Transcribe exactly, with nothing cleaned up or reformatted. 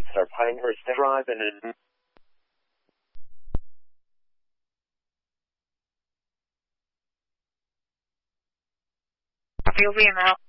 Sir Pinehurst Drive and in You'll be in the